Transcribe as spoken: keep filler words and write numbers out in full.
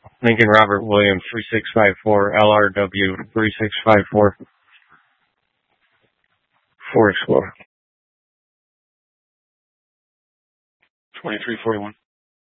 Lincoln Robert Williams, three six five four, L R W, three six five four, four Explorer. twenty-three forty-one.